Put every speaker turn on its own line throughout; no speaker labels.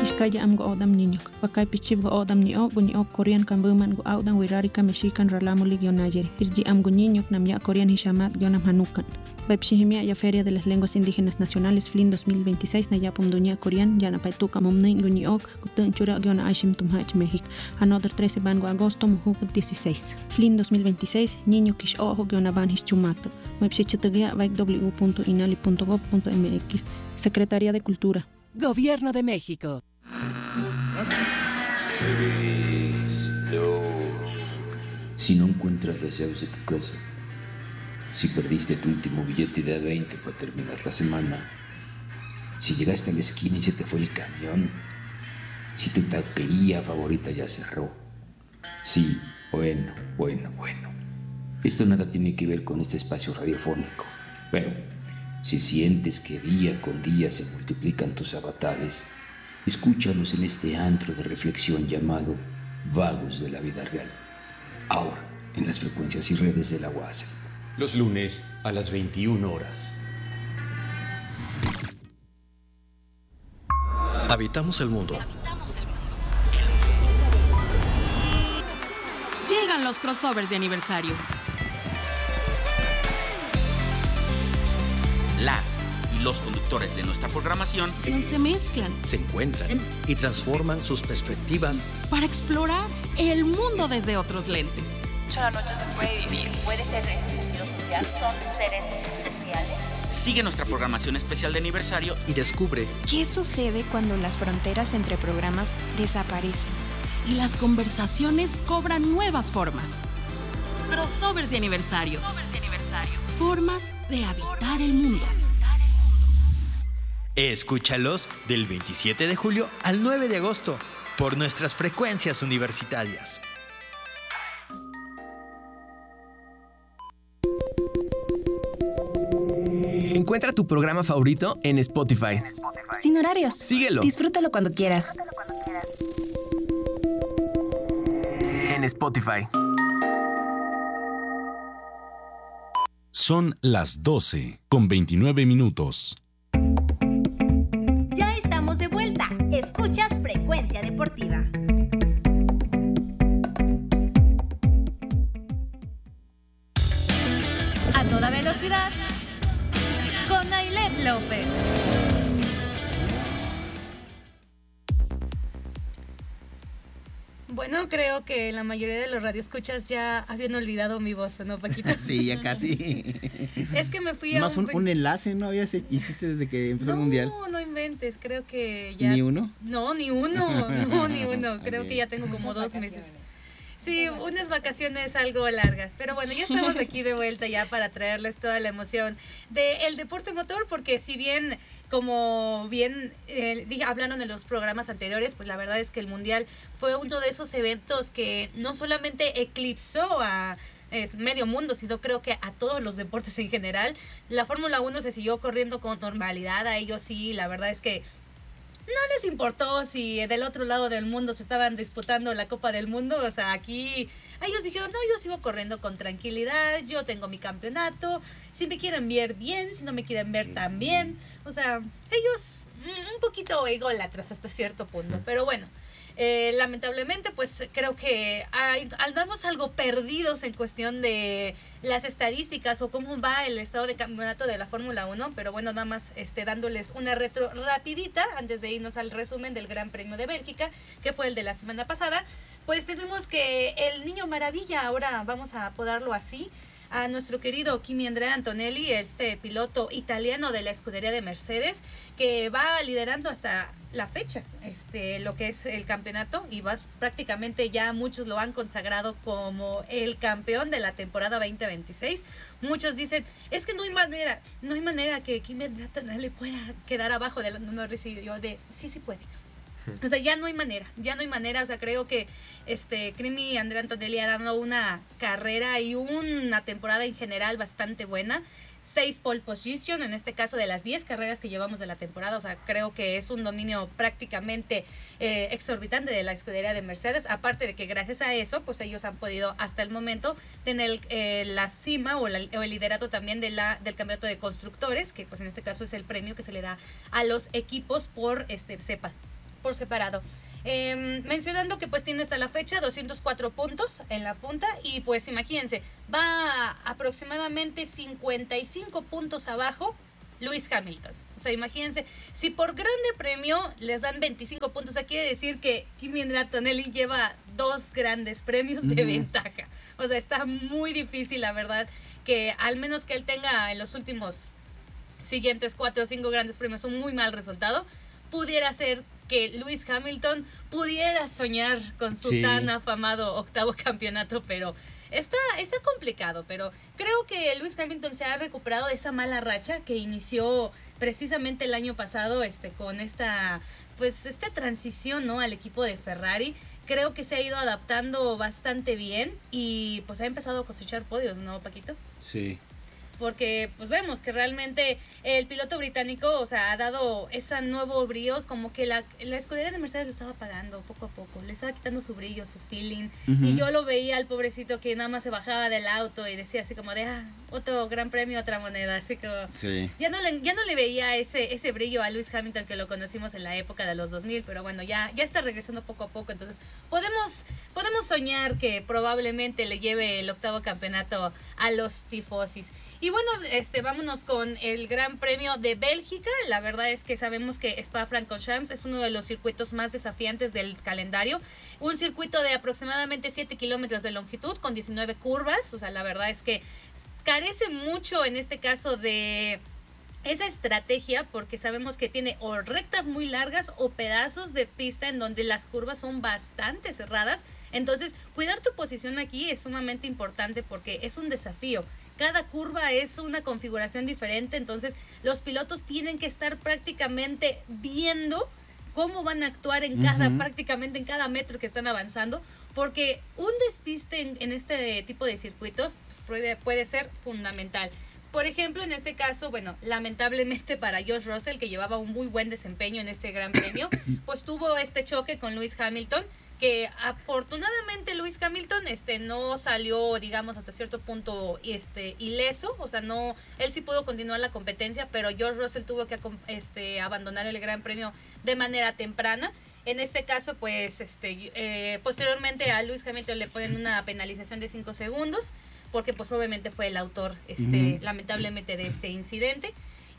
Iskaya am go odam niñok. Pakay pichib go odam niok Korean kambuman go audan wirarika mexican ralamuli gionayeri. Irji am go niñok nam ya Korean hishamat gionam hanukan. Baipshihimia ya Feria de las Lenguas Indígenas Nacionales FLIN 2026 na yapum dunia Korean ya na paituka momnin go niok gutun chura giona aishim tumhach México. Another 13 bango agosto muhukut 16. FLIN 2026 niño kish ojo giona ban hischumato. Baipshichitagia www.inali.gov.mx. Secretaría de Cultura.
Gobierno de México.
3, 2. Si no encuentras las llaves de tu casa, si perdiste tu último billete de A20 para terminar la semana, si llegaste a la esquina y se te fue el camión, si tu taquería favorita ya cerró. Sí, bueno. Esto nada tiene que ver con este espacio radiofónico, pero si sientes que día con día se multiplican tus avatares, escúchanos en este antro de reflexión llamado Vagos de la Vida Real. Ahora, en las frecuencias y redes de la UASL.
Los lunes a las 21 horas.
Habitamos el mundo.
Llegan los crossovers de aniversario.
Las y los conductores de nuestra programación
Se mezclan
Se encuentran y transforman sus perspectivas
para explorar el mundo desde otros lentes.
La noche se puede vivir, puede ser en sentido social, son seres sociales.
Sigue nuestra programación especial de aniversario
y descubre
¿qué sucede cuando las fronteras entre programas desaparecen?
Y las conversaciones cobran nuevas formas. Crossovers de aniversario. Formas de habitar el mundo.
Escúchalos del 27 de julio al 9 de agosto por nuestras frecuencias universitarias.
Encuentra tu programa favorito en Spotify.
Sin horarios.
Síguelo.
Disfrútalo cuando quieras.
En Spotify.
Son las 12:29.
Ya estamos de vuelta. Escuchas Frecuencia Deportiva. A toda velocidad, con Ailet López.
Bueno, creo que la mayoría de los radioescuchas ya habían olvidado mi voz, ¿no, Paquita?
Sí, ya casi.
Es que me fui a
más un enlace, ¿no? Hiciste desde que empezó el Mundial.
No inventes, creo que ya...
¿Ni uno?
No, ni uno. Creo que ya tengo como 2 meses. Sí, unas vacaciones algo largas, pero bueno, ya estamos aquí de vuelta ya para traerles toda la emoción del deporte motor, porque si bien, como bien hablaron en los programas anteriores, pues la verdad es que el Mundial fue uno de esos eventos que no solamente eclipsó a medio mundo, sino creo que a todos los deportes en general. La Fórmula 1 se siguió corriendo con normalidad, a ellos sí, la verdad es que no les importó si del otro lado del mundo se estaban disputando la Copa del Mundo. O sea, aquí ellos dijeron, no, yo sigo corriendo con tranquilidad, yo tengo mi campeonato, si me quieren ver bien, si no me quieren ver tan bien. O sea, ellos un poquito ególatras hasta cierto punto, pero bueno. Lamentablemente pues creo que andamos algo perdidos en cuestión de las estadísticas o cómo va el estado de campeonato de la Fórmula 1, pero bueno, nada más dándoles una retro rapidita antes de irnos al resumen del Gran Premio de Bélgica, que fue el de la semana pasada. Pues tuvimos que el niño maravilla, ahora vamos a apodarlo así, a nuestro querido Kimi Andrea Antonelli, piloto italiano de la escudería de Mercedes, que va liderando hasta la fecha lo que es el campeonato, y va prácticamente, ya muchos lo han consagrado como el campeón de la temporada 2026. Muchos dicen, es que no hay manera que Kimi Andrea Antonelli pueda quedar abajo de Norris, y yo sí puede. O sea, ya no hay manera, o sea, creo que Kimi Andrea Antonelli ha dado una carrera y una temporada en general bastante buena. 6 pole position, en este caso de las 10 carreras que llevamos de la temporada, o sea, creo que es un dominio prácticamente exorbitante de la escudería de Mercedes, aparte de que gracias a eso, pues ellos han podido hasta el momento tener la cima o el liderato también del campeonato de constructores, que pues en este caso es el premio que se le da a los equipos por por separado. Mencionando que pues tiene hasta la fecha 204 puntos en la punta y pues imagínense, va aproximadamente 55 puntos abajo Lewis Hamilton. O sea, imagínense, si por grande premio les dan 25 puntos, aquí quiere decir que Kimi Antonelli lleva 2 grandes premios de ventaja. O sea, está muy difícil, la verdad, que al menos que él tenga en los últimos siguientes 4 o 5 grandes premios un muy mal resultado, pudiera ser que Lewis Hamilton pudiera soñar con su tan afamado 8º campeonato, pero está complicado. Pero creo que Lewis Hamilton se ha recuperado de esa mala racha que inició precisamente el año pasado con esta transición, ¿no?, al equipo de Ferrari. Creo que se ha ido adaptando bastante bien y pues ha empezado a cosechar podios, ¿no, Paquito?
Sí.
Porque pues vemos que realmente el piloto británico, o sea, ha dado ese nuevo brillo, como que la escudería de Mercedes lo estaba apagando poco a poco, le estaba quitando su brillo, su feeling, y yo lo veía al pobrecito que nada más se bajaba del auto y decía así como de, otro gran premio, otra moneda, así como, ya no le veía ese brillo a Lewis Hamilton que lo conocimos en la época de los 2000, pero bueno, ya está regresando poco a poco, entonces podemos soñar que probablemente le lleve el 8º campeonato a los tifosis. Y bueno, vámonos con el Gran Premio de Bélgica. La verdad es que sabemos que Spa-Francorchamps es uno de los circuitos más desafiantes del calendario. Un circuito de aproximadamente 7 kilómetros de longitud con 19 curvas. O sea, la verdad es que carece mucho en este caso de esa estrategia, porque sabemos que tiene o rectas muy largas o pedazos de pista en donde las curvas son bastante cerradas. Entonces, cuidar tu posición aquí es sumamente importante porque es un desafío. Cada curva es una configuración diferente, entonces los pilotos tienen que estar prácticamente viendo cómo van a actuar prácticamente en cada metro que están avanzando, porque un despiste en este tipo de circuitos puede ser fundamental. Por ejemplo, en este caso, bueno, lamentablemente para George Russell, que llevaba un muy buen desempeño en este Gran Premio, pues tuvo este choque con Lewis Hamilton, que afortunadamente Lewis Hamilton no salió, digamos, hasta cierto punto ileso, o sea, no, él sí pudo continuar la competencia, pero George Russell tuvo que abandonar el Gran Premio de manera temprana. En este caso, pues, posteriormente a Lewis Hamilton le ponen una penalización de 5 segundos, porque pues obviamente fue el autor, lamentablemente, de este incidente.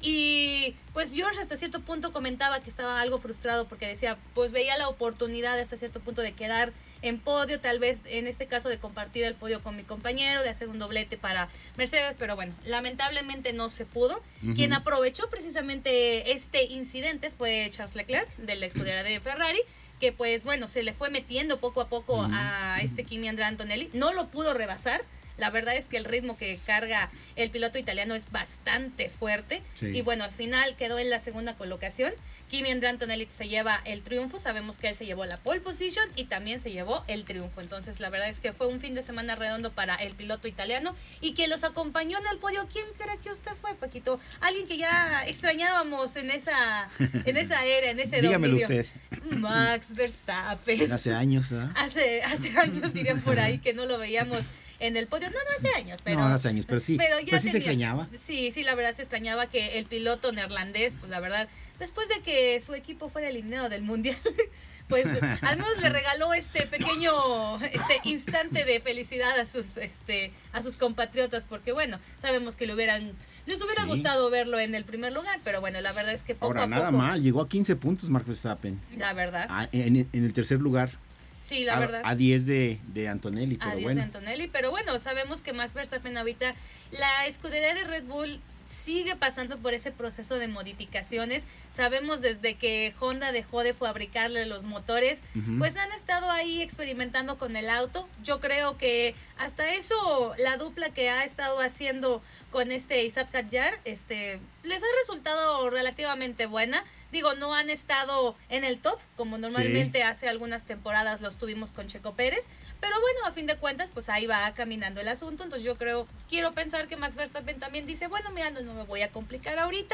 Y pues George hasta cierto punto comentaba que estaba algo frustrado porque decía, pues veía la oportunidad hasta cierto punto de quedar en podio, tal vez en este caso de compartir el podio con mi compañero, de hacer un doblete para Mercedes, pero bueno, lamentablemente no se pudo. Quien aprovechó precisamente este incidente fue Charles Leclerc, de la escudería de Ferrari, que pues bueno, se le fue metiendo poco a poco a Kimi Antonelli, no lo pudo rebasar. La verdad es que el ritmo que carga el piloto italiano es bastante fuerte. Y bueno, al final quedó en la segunda colocación. Kimi Antonelli se lleva el triunfo. Sabemos que él se llevó la pole position y también se llevó el triunfo. Entonces, la verdad es que fue un fin de semana redondo para el piloto italiano. Y que los acompañó en el podio, ¿quién cree que usted fue, Paquito? Alguien que ya extrañábamos en esa era, en ese
Dígamelo
dominio.
usted.
Max Verstappen.
Hace años, ¿verdad?
Hace años, dirían por ahí, que no lo veíamos en el podio. No hace años, pero...
No, hace años, pero sí.
Pero ya
sí se extrañaba.
Sí, la verdad se extrañaba que el piloto neerlandés, pues la verdad, después de que su equipo fuera eliminado del Mundial, pues al menos le regaló este pequeño instante de felicidad a sus compatriotas, porque bueno, sabemos que les hubiera gustado verlo en el primer lugar, pero bueno, la verdad es que poco a poco...
nada mal, llegó a 15 puntos Max Verstappen.
La verdad.
En el tercer lugar.
Sí, la verdad.
A 10 de Antonelli, pero bueno.
De Antonelli, pero bueno, sabemos que Max Verstappen ahorita, la escudería de Red Bull sigue pasando por ese proceso de modificaciones. Sabemos desde que Honda dejó de fabricarle los motores, pues han estado ahí experimentando con el auto. Yo creo que hasta eso la dupla que ha estado haciendo con Isaac Hadjar, les ha resultado relativamente buena. Digo, no han estado en el top, como normalmente hace algunas temporadas los tuvimos con Checo Pérez, pero bueno, a fin de cuentas, pues ahí va caminando el asunto. Entonces yo quiero pensar que Max Verstappen también dice, bueno, mira, no me voy a complicar ahorita,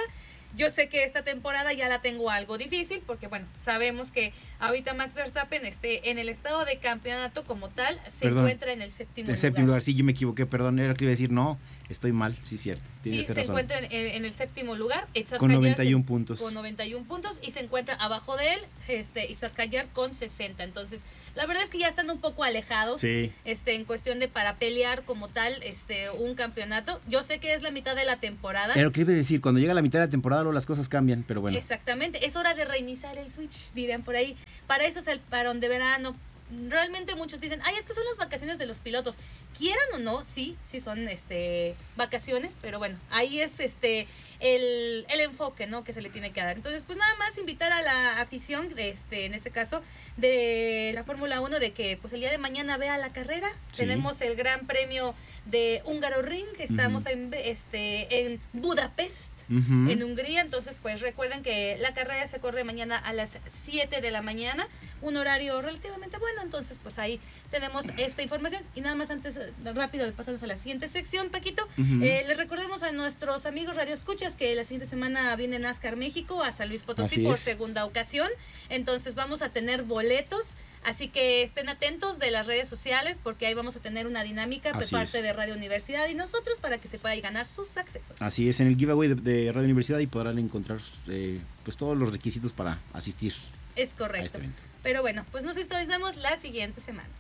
Yo sé que esta temporada ya la tengo algo difícil porque, bueno, sabemos que ahorita Max Verstappen en el estado de campeonato como tal se encuentra en el séptimo lugar.
El séptimo lugar, sí, yo me equivoqué, perdón, era que iba a decir, no, estoy mal, sí, cierto.
Sí, se encuentra en el séptimo lugar.
Con 91 puntos.
Con 91 puntos y se encuentra abajo de él Isaac Kayar con 60. Entonces, la verdad es que ya están un poco alejados en cuestión de para pelear como tal un campeonato. Yo sé que es la mitad de la temporada.
Pero ¿qué iba a decir? Cuando llega la mitad de la temporada luego las cosas cambian, pero bueno.
Exactamente, es hora de reiniciar el switch, dirían por ahí. Para eso es el parón de verano. Realmente muchos dicen, ay, es que son las vacaciones de los pilotos. Quieran o no, sí son vacaciones, pero bueno, ahí es el enfoque, ¿no?, que se le tiene que dar. Entonces, pues nada más invitar a la afición en este caso de la Fórmula 1 de que pues el día de mañana vea la carrera. Sí. Tenemos el Gran Premio de Hungaroring, estamos en Budapest, en Hungría. Entonces, pues recuerden que la carrera se corre mañana a las 7 de la mañana, un horario relativamente bueno. Entonces, pues ahí tenemos esta información. Y nada más antes, rápido, de pasarnos a la siguiente sección, Paquito, les recordemos a nuestros amigos radioescuchas que la siguiente semana viene NASCAR México a San Luis Potosí por segunda ocasión. Entonces vamos a tener boletos, así que estén atentos de las redes sociales porque ahí vamos a tener una dinámica por parte de Radio Universidad y nosotros para que se puedan ganar sus accesos.
Así es, en el giveaway de Radio Universidad y podrán encontrar pues todos los requisitos para asistir.
Es correcto. A este evento. Pero bueno, pues nos estaremos la siguiente semana.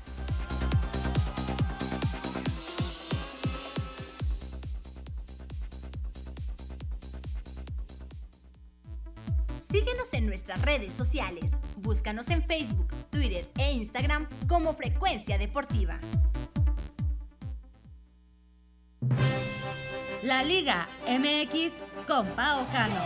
Síguenos en nuestras redes sociales. Búscanos en Facebook, Twitter e Instagram como Frecuencia Deportiva.
La Liga MX con Pao Cano.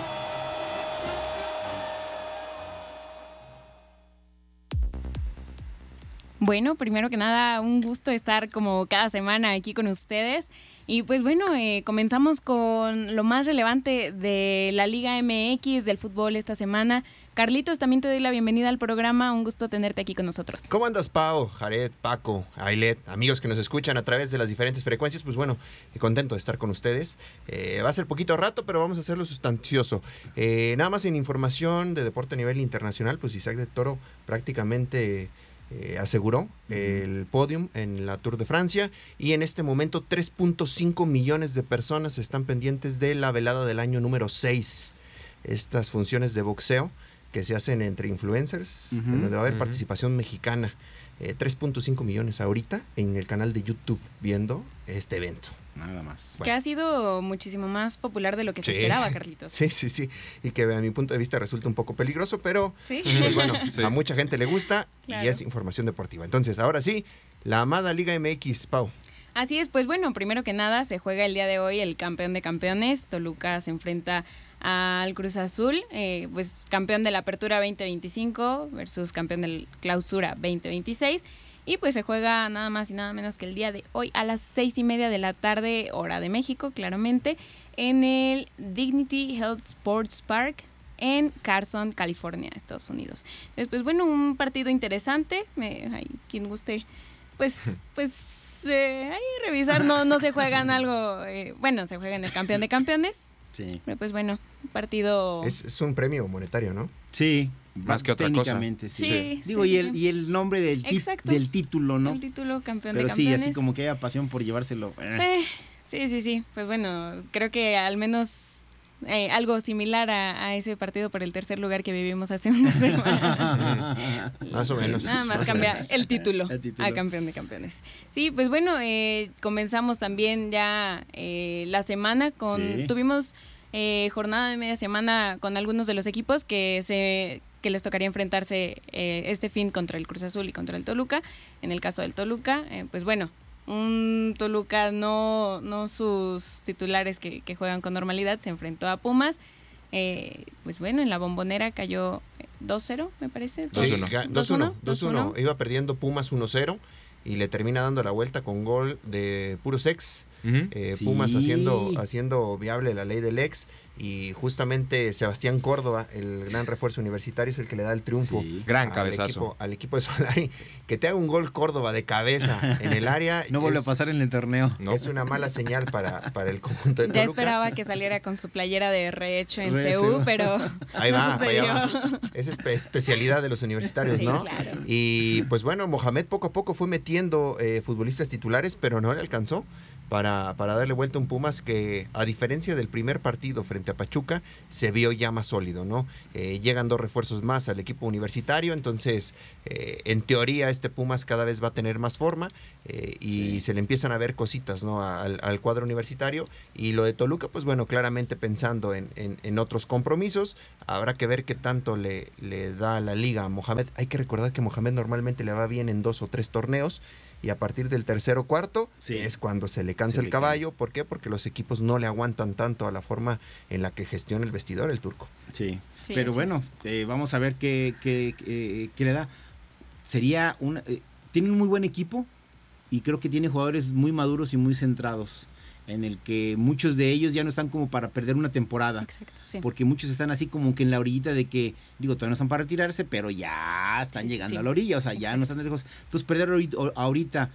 Bueno, primero que nada, un gusto estar como cada semana aquí con ustedes. Y pues bueno, comenzamos con lo más relevante de la Liga MX, del fútbol esta semana. Carlitos, también te doy la bienvenida al programa, un gusto tenerte aquí con nosotros.
¿Cómo andas, Pau, Jared, Paco, Ailet, amigos que nos escuchan a través de las diferentes frecuencias? Pues bueno, contento de estar con ustedes. Va a ser poquito rato, pero vamos a hacerlo sustancioso. Nada más en información de deporte a nivel internacional, pues Isaac de Toro prácticamente aseguró el podium en la Tour de Francia y en este momento 3.5 millones de personas están pendientes de la velada del año número 6. Estas funciones de boxeo que se hacen entre influencers, en donde va a haber participación mexicana. 3.5 millones ahorita en el canal de YouTube viendo este evento.
Nada más.
Que ha sido muchísimo más popular de lo que se esperaba, Carlitos.
Sí. Y que a mi punto de vista resulta un poco peligroso, pero pues bueno, a mucha gente le gusta y es información deportiva. Entonces, ahora sí, la amada Liga MX, Pau.
Así es, pues bueno, primero que nada se juega el día de hoy el campeón de campeones. Toluca se enfrenta al Cruz Azul, pues campeón de la Apertura 2025 versus campeón del Clausura 2026. Y pues se juega nada más y nada menos que el día de hoy a las 6:30 de la tarde, hora de México, claramente, en el Dignity Health Sports Park en Carson, California, Estados Unidos. Entonces, pues bueno, un partido interesante. Quien guste, pues ahí revisar, no se juegan algo, bueno, se juega en el campeón de campeones.
Sí.
Pero pues bueno, un partido...
Es un premio monetario, ¿no?
Sí.
Más que otra cosa.
Sí. Digo, y el nombre del título, ¿no?
El título campeón
pero
de campeones.
Sí, así como que haya pasión por llevárselo.
Sí. Pues bueno, creo que al menos algo similar a ese partido por el tercer lugar que vivimos hace una semana.
Más o menos.
Nada más cambia el título a campeón de campeones. Sí, pues bueno, comenzamos también ya la semana con... Tuvimos jornada de media semana con algunos de los equipos que les tocaría enfrentarse este fin contra el Cruz Azul y contra el Toluca. En el caso del Toluca, pues bueno, un Toluca no sus titulares que juegan con normalidad, se enfrentó a Pumas. Pues bueno, en la Bombonera cayó 2-0, me parece.
2-1. Iba perdiendo Pumas 1-0 y le termina dando la vuelta con gol de Puro Sex
Sí.
Pumas haciendo viable la ley del ex, y justamente Sebastián Córdoba, el gran refuerzo universitario, es el que le da el triunfo.
Gran cabezazo.
Al equipo de Solari. Que te haga un gol Córdoba de cabeza en el área.
No vuelve a pasar en el torneo.
Es una mala señal para el conjunto de Toluca.
Ya esperaba que saliera con su playera de rehecho en CU, pero
ahí va,
no
ahí
sucedió.
va. Es especialidad de los universitarios,
Sí,
¿no?
claro.
Y pues bueno, Mohamed poco a poco fue metiendo futbolistas titulares, pero no le alcanzó para darle vuelta a un Pumas que, a diferencia del primer partido frente a Pachuca, se vio ya más sólido, ¿no? Llegan 2 refuerzos más al equipo universitario, entonces en teoría este Pumas cada vez va a tener más forma, y se le empiezan a ver cositas, ¿no? al cuadro universitario. Y lo de Toluca, pues bueno, claramente pensando en otros compromisos, habrá que ver qué tanto le da la liga a Mohamed. Hay que recordar que Mohamed normalmente le va bien en 2 o 3 torneos, y a partir del tercero o cuarto es cuando se le cansa el caballo. ¿Por qué? Porque los equipos no le aguantan tanto a la forma en la que gestiona el vestidor el turco.
Sí, pero bueno, vamos a ver qué le da. Sería tiene un muy buen equipo, y creo que tiene jugadores muy maduros y muy centrados, en el que muchos de ellos ya no están como para perder una temporada.
Exacto, sí.
Porque muchos están así como que en la orillita de que, todavía no están para retirarse, pero ya están llegando a la orilla, o sea, ya no están lejos. Entonces, perder ahorita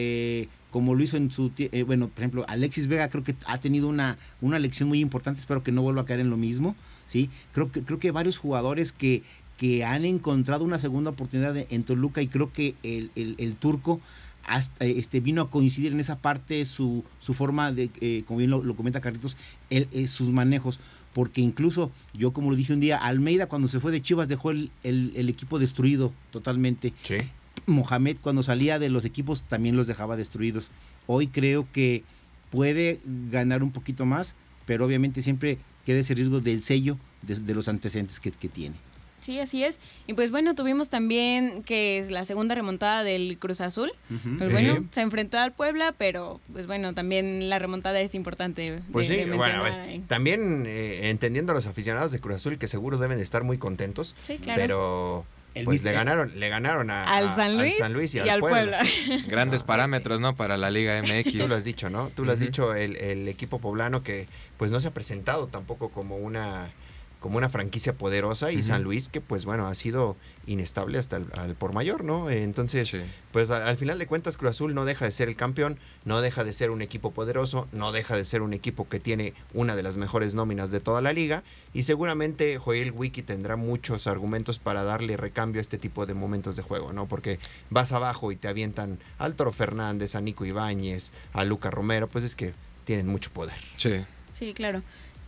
como lo hizo en su... por ejemplo, Alexis Vega creo que ha tenido una lección muy importante, espero que no vuelva a caer en lo mismo, ¿sí? Creo que varios jugadores que han encontrado una segunda oportunidad en Toluca, y creo que el turco hasta, vino a coincidir en esa parte su forma de, como bien lo comenta Carlitos, sus manejos, porque incluso yo, como lo dije un día, Almeida cuando se fue de Chivas dejó el equipo destruido totalmente.
Sí.
Mohamed cuando salía de los equipos también los dejaba destruidos. Hoy creo que puede ganar un poquito más, pero obviamente siempre queda ese riesgo del sello de los antecedentes que tiene.
Sí, así es. Y pues bueno, tuvimos también que es la segunda remontada del Cruz Azul. Pues bueno, se enfrentó al Puebla, pero pues bueno, también la remontada es importante.
Pues sí, bueno,
ahí.
También entendiendo a los aficionados de Cruz Azul, que seguro deben de estar muy contentos,
sí, claro.
Pero pues le ganaron
al San Luis y al Puebla.
Grandes parámetros, ¿no? Para la Liga MX.
Tú lo has dicho, ¿no? Tú lo has dicho, el equipo poblano que pues no se ha presentado tampoco como una franquicia poderosa, y San Luis que pues bueno ha sido inestable hasta el por mayor, ¿no? Entonces pues al final de cuentas Cruz Azul no deja de ser el campeón, no deja de ser un equipo poderoso, no deja de ser un equipo que tiene una de las mejores nóminas de toda la liga, y seguramente Joel Wiki tendrá muchos argumentos para darle recambio a este tipo de momentos de juego, ¿no? Porque vas abajo y te avientan al Toro Fernández, a Nico Ibáñez, a Luca Romero, pues es que tienen mucho poder.
Sí, claro.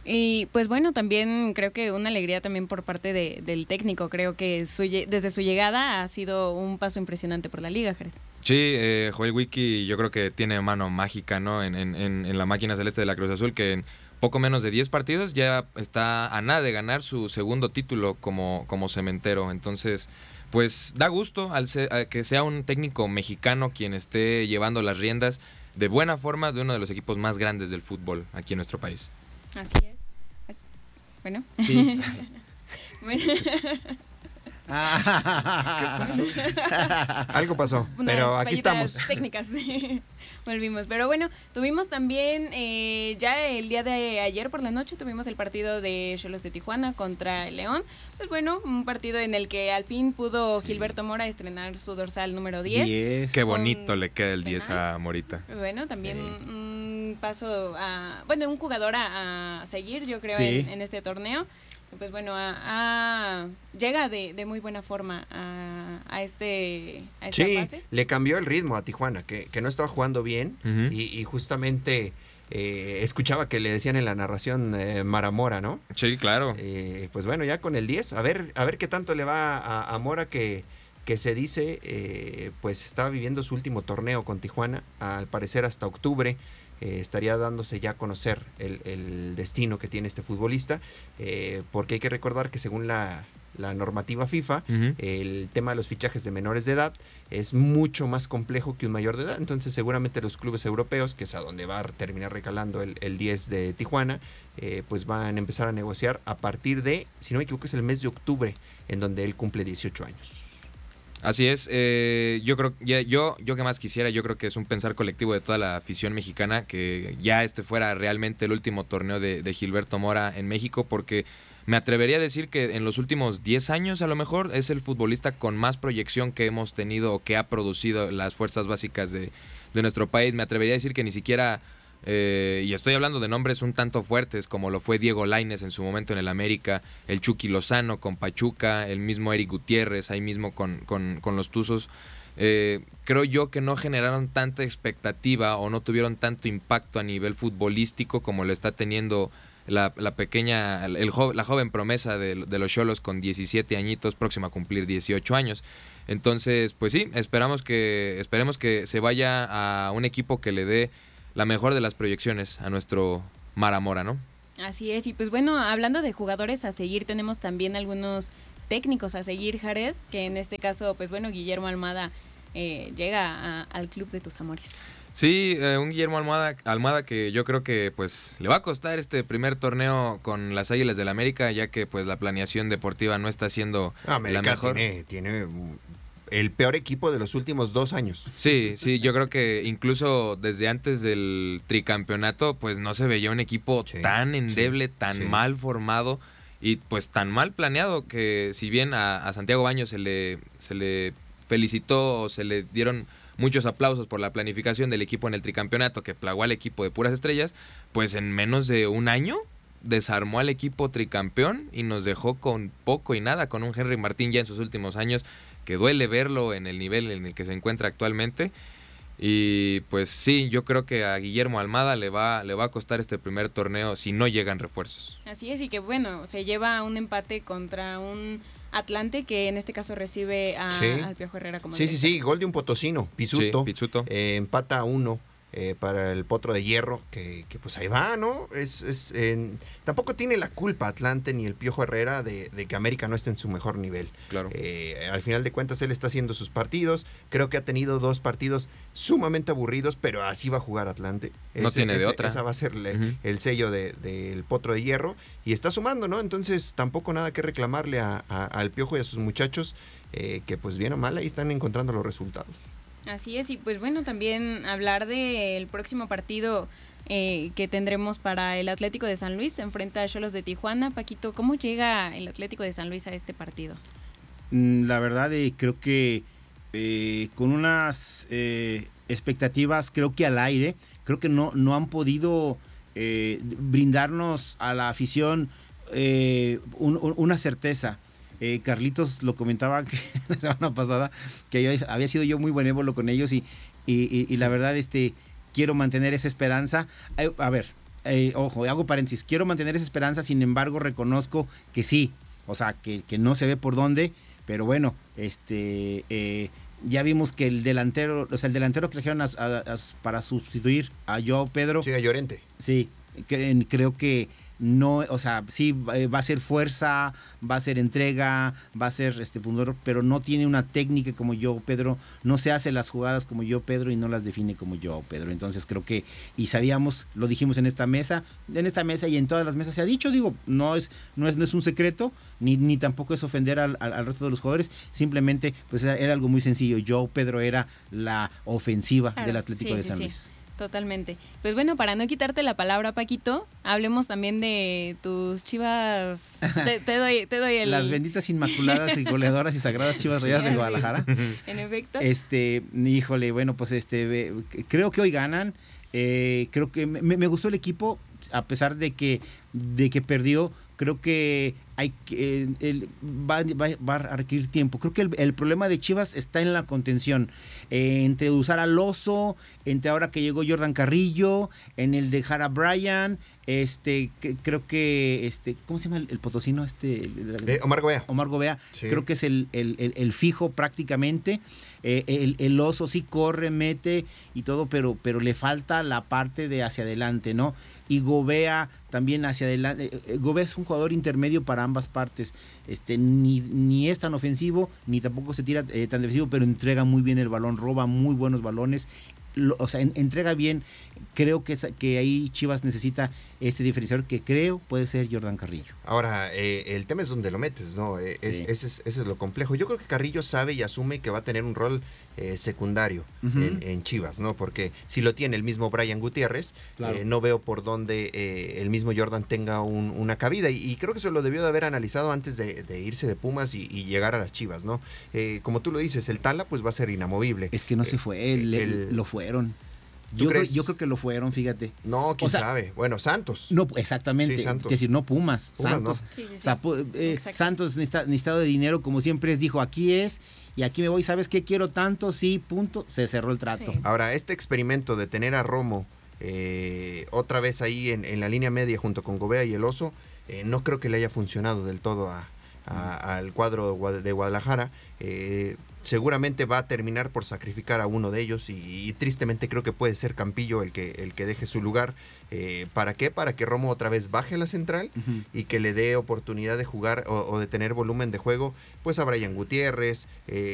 Y pues bueno, también creo que una alegría también por parte del técnico. Creo que desde su llegada ha sido un paso impresionante por la liga, Jerez.
Sí, Joel Wiki yo creo que tiene mano mágica, ¿no? En la máquina celeste de la Cruz Azul, que en poco menos de 10 partidos ya está a nada de ganar su segundo título como cementero. Entonces, pues da gusto que sea un técnico mexicano quien esté llevando las riendas de buena forma de uno de los equipos más grandes del fútbol aquí en nuestro país.
Así es. Bueno.
Sí.
Bueno.
¿Qué pasó? Algo pasó, pero aquí estamos.
Técnicas. Volvimos. Pero bueno, tuvimos también ya el día de ayer por la noche tuvimos el partido de Xolos de Tijuana contra el León. Pues bueno, un partido en el que al fin pudo Gilberto Mora estrenar su dorsal número 10.
Qué bonito le queda el 10 a Morita.
Bueno, también un paso un jugador a seguir, yo creo, en este torneo. Pues bueno, llega de muy buena forma a esta fase.
Le cambió el ritmo a Tijuana, que no estaba jugando bien, y justamente escuchaba que le decían en la narración Maramora, ¿no?
Sí, claro.
Pues bueno, ya con el 10, a ver qué tanto le va a Mora, que se dice pues está viviendo su último torneo con Tijuana, al parecer hasta octubre. Estaría dándose ya a conocer el destino que tiene este futbolista, porque hay que recordar que según la normativa FIFA, el tema de los fichajes de menores de edad es mucho más complejo que un mayor de edad. Entonces seguramente los clubes europeos, que es a donde va a terminar recalando el 10 de Tijuana, pues van a empezar a negociar a partir de, si no me equivoco, es el mes de octubre, en donde él cumple 18 años.
Así es, yo creo, yo que más quisiera, yo creo que es un pensar colectivo de toda la afición mexicana que ya fuera realmente el último torneo de Gilberto Mora en México, porque me atrevería a decir que en los últimos 10 años a lo mejor es el futbolista con más proyección que hemos tenido o que ha producido las fuerzas básicas de nuestro país. Me atrevería a decir que ni siquiera... y estoy hablando de nombres un tanto fuertes como lo fue Diego Lainez en su momento en el América, el Chucky Lozano con Pachuca, el mismo Eric Gutiérrez ahí mismo con los Tuzos. Creo yo que no generaron tanta expectativa o no tuvieron tanto impacto a nivel futbolístico como lo está teniendo la joven promesa de los Xolos con 17 añitos, próxima a cumplir 18 años. Entonces, pues sí, esperemos que se vaya a un equipo que le dé la mejor de las proyecciones a nuestro Mara Mora, ¿no?
Así es, y pues bueno, hablando de jugadores a seguir, tenemos también algunos técnicos a seguir, Jared, que en este caso, pues bueno, Guillermo Almada llega al club de tus amores.
Sí, un Guillermo Almada que yo creo que pues le va a costar este primer torneo con las Águilas del América, ya que pues la planeación deportiva no está siendo la mejor.
Tiene el peor equipo de los últimos 2 años.
Sí, yo creo que incluso desde antes del tricampeonato pues no se veía un equipo tan endeble, tan mal formado y pues tan mal planeado, que si bien a Santiago Baños se le felicitó o se le dieron muchos aplausos por la planificación del equipo en el tricampeonato que plagó al equipo de puras estrellas, pues en menos de un año desarmó al equipo tricampeón y nos dejó con poco y nada, con un Henry Martín ya en sus últimos años que duele verlo en el nivel en el que se encuentra actualmente. Y pues sí, yo creo que a Guillermo Almada le va a costar este primer torneo si no llegan refuerzos.
Así es, y que bueno, se lleva un empate contra un Atlante que en este caso recibe al Piojo Herrera como director.
Sí, gol de un potosino, Pizzuto.
Pizzuto.
Empata a 1 para el Potro de Hierro, que pues ahí va, ¿no? Tampoco tiene la culpa Atlante ni el Piojo Herrera de que América no esté en su mejor nivel.
Claro.
Al final de cuentas él está haciendo sus partidos, creo que ha tenido 2 partidos sumamente aburridos, pero así va a jugar Atlante.
No tiene de otra.
Esa va a ser el sello del Potro de Hierro, y está sumando, ¿no? Entonces tampoco nada que reclamarle al Piojo y a sus muchachos, que pues bien o mal ahí están encontrando los resultados.
Así es, y pues bueno, también hablar del próximo partido que tendremos para el Atlético de San Luis, se enfrenta a Xolos de Tijuana. Paquito, ¿cómo llega el Atlético de San Luis a este partido?
La verdad, creo que con unas expectativas, creo que al aire, creo que no han podido brindarnos a la afición una certeza. Carlitos lo comentaba que la semana pasada, que había sido yo muy benévolo con ellos y la verdad quiero mantener esa esperanza. A ver, ojo, hago paréntesis, quiero mantener esa esperanza, sin embargo reconozco que sí, o sea, que no se ve por dónde, pero bueno, ya vimos que el delantero que trajeron para sustituir a Joao Pedro.
Sí, a Llorente.
Sí, creo que no, o sea, sí va a ser fuerza, va a ser entrega, va a ser pundor, pero no tiene una técnica como Joao Pedro, no se hace las jugadas como Joao Pedro y no las define como Joao Pedro. Entonces creo que, y sabíamos, lo dijimos en esta mesa y en todas las mesas se ha dicho, digo, no es un secreto, ni tampoco es ofender al resto de los jugadores, simplemente pues era algo muy sencillo. Joao Pedro era la ofensiva del Atlético de San Luis.
Totalmente. Pues bueno, para no quitarte la palabra, Paquito, hablemos también de tus Chivas. Te doy el...
Las benditas, inmaculadas y goleadoras y sagradas Chivas Rayadas de Guadalajara.
En efecto.
Híjole, bueno, pues creo que hoy ganan. Creo que me gustó el equipo, a pesar de que perdió. Creo que va a requerir tiempo. Creo que el problema de Chivas está en la contención. Entre usar al Oso, entre ahora que llegó Jordan Carrillo, en el dejar a Brian, creo que ¿cómo se llama el potosino?
Omar Gobea.
Omar Gobea, sí. Creo que es el fijo prácticamente. El Oso sí corre, mete y todo, pero le falta la parte de hacia adelante, ¿no? Y Gobea también hacia adelante. Gobea es un jugador intermedio para ambas partes. Ni es tan ofensivo, ni tampoco se tira tan defensivo, pero entrega muy bien el balón, roba muy buenos balones. O sea, entrega bien. Creo que ahí Chivas necesita ese diferenciador que creo puede ser Jordan Carrillo.
Ahora, el tema es donde lo metes, ¿no? Ese es lo complejo. Yo creo que Carrillo sabe y asume que va a tener un rol secundario en Chivas, ¿no? Porque si lo tiene el mismo Brian Gutiérrez, no veo por dónde el mismo Jordan tenga una cabida. Y creo que eso lo debió de haber analizado antes de irse de Pumas y llegar a las Chivas, ¿no? Como tú lo dices, el Tala pues va a ser inamovible.
Es que no se fue, lo fueron. Yo creo que lo fueron, fíjate.
No, quién sabe. Bueno, Santos.
No, exactamente.
Sí, Santos.
Es decir, no Pumas, Santos.
No.
Santos necesitado de dinero, como siempre les dijo, aquí es, y aquí me voy, ¿sabes qué? Quiero tanto, sí, punto, se cerró el trato.
Sí. Ahora, este experimento de tener a Romo otra vez ahí en la línea media junto con Gobea y el Oso, no creo que le haya funcionado del todo al cuadro de Guadalajara. Seguramente va a terminar por sacrificar a uno de ellos y tristemente creo que puede ser Campillo el que deje su lugar. ¿Para qué? Para que Romo otra vez baje a la central y que le dé oportunidad de jugar o de tener volumen de juego pues a Brian Gutiérrez,